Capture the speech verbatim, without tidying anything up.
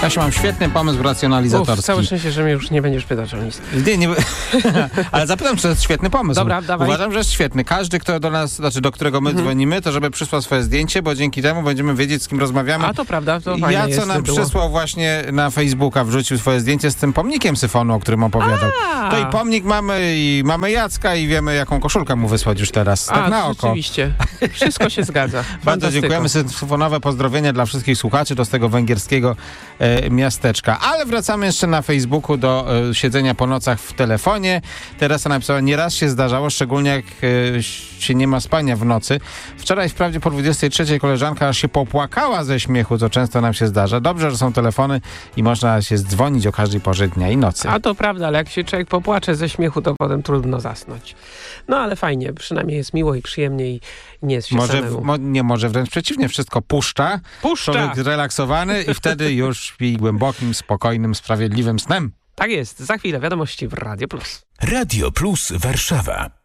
Ja się mam świetny pomysł racjonalizatorski. Uf, całe szczęście, że mnie już nie będziesz pytać o nic. Nie, nie, ale zapytam, czy to jest świetny pomysł. Dobra, dawaj. Uważam, że jest świetny. Każdy, kto do nas, znaczy do którego my Mhm. dzwonimy, to żeby przysłał swoje zdjęcie, bo dzięki temu będziemy wiedzieć, z kim rozmawiamy. A to prawda, to fajnie Ja, co jest, nam było. przysłał właśnie na Facebooka, wrzucił swoje zdjęcie z tym pomnikiem syfonu, o którym opowiadał. A. To i pomnik mamy, i mamy Jacka, i wiemy, jaką koszulkę mu wysłać już teraz. Tak A, na oko. rzeczywiście. Wszystko się zgadza. Bardzo Fantastyko. dziękujemy. Syfonowe pozdrowienia dla wszystkich słuchaczy do z tego węgierskiego e, miasteczka. Ale wracamy jeszcze na Facebooku do e, siedzenia po nocach w telefonie. Teresa napisała, nieraz się zdarzało, szczególnie jak e, się nie ma spania w nocy. Wczoraj wprawdzie po dwudziestej trzeciej koleżanka aż się popłakała ze śmiechu, co często nam się zdarza. Dobrze, że są telefony i można się dzwonić o każdej porze dnia i nocy. A to prawda, ale jak się człowiek popłacze ze śmiechu, to potem trudno zasnąć. No ale fajnie, przynajmniej jest miło i przyjemnie i nie jest się Może, samemu. w, mo, nie, może wręcz przeciwnie, wszystko puszcza. Puszcza! Człowiek zrelaksowany i wtedy już śpi głębokim, spokojnym, sprawiedliwym snem. Tak jest, za chwilę wiadomości w Radio Plus. Radio Plus Warszawa.